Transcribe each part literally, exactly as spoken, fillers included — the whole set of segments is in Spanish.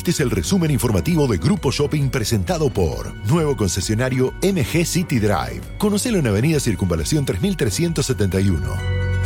Este es el resumen informativo de Grupo Shopping presentado por Nuevo Concesionario M G City Drive. Conocelo en Avenida Circunvalación tres mil trescientos setenta y uno.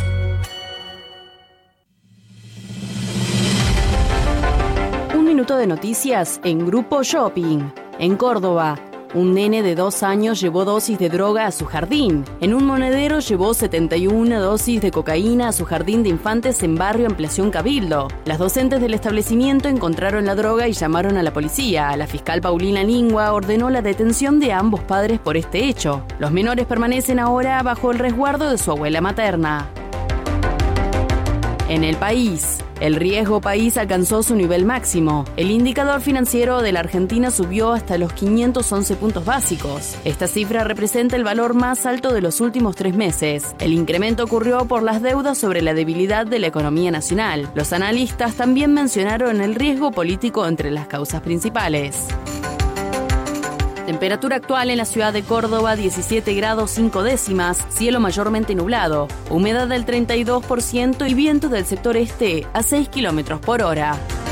Un minuto de noticias en Grupo Shopping. En Córdoba, un nene de dos años llevó dosis de droga a su jardín. En un monedero llevó setenta y una dosis de cocaína a su jardín de infantes en barrio Ampliación Cabildo. Las docentes del establecimiento encontraron la droga y llamaron a la policía. La fiscal Paulina Lingua ordenó la detención de ambos padres por este hecho. Los menores permanecen ahora bajo el resguardo de su abuela materna. En el país, el riesgo país alcanzó su nivel máximo. El indicador financiero de la Argentina subió hasta los quinientos once puntos básicos. Esta cifra representa el valor más alto de los últimos tres meses. El incremento ocurrió por las deudas sobre la debilidad de la economía nacional. Los analistas también mencionaron el riesgo político entre las causas principales. Temperatura actual en la ciudad de Córdoba, diecisiete grados cinco décimas, cielo mayormente nublado, humedad del treinta y dos por ciento y vientos del sector este a seis kilómetros por hora.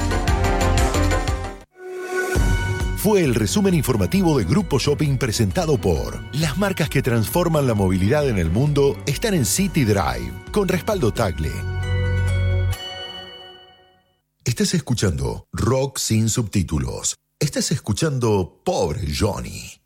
Fue el resumen informativo de Grupo Shopping presentado por las marcas que transforman la movilidad en el mundo están en City Drive, con respaldo Tagle. Estás escuchando Rock sin subtítulos. Estás escuchando Pobre Johnny.